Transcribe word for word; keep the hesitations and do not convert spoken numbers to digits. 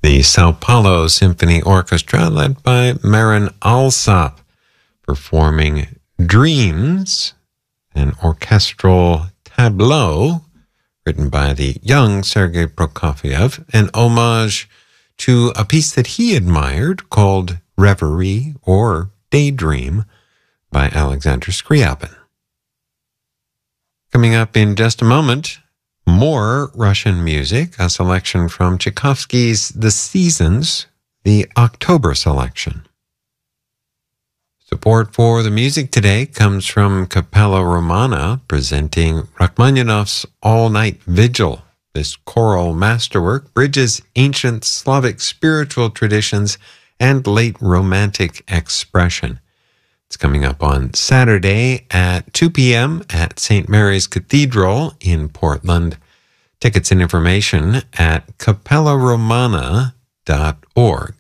the Sao Paulo Symphony Orchestra, led by Marin Alsop, performing Dreams, an orchestral tableau written by the young Sergei Prokofiev, an homage to a piece that he admired called Reverie or Daydream by Alexander Scriabin. Coming up in just a moment, more Russian music, a selection from Tchaikovsky's The Seasons, the October selection. Support for the music today comes from Capella Romana, presenting Rachmaninoff's All-Night Vigil. This choral masterwork bridges ancient Slavic spiritual traditions and late Romantic expression. It's coming up on Saturday at two p.m. at Saint Mary's Cathedral in Portland. Tickets and information at capella romana dot org.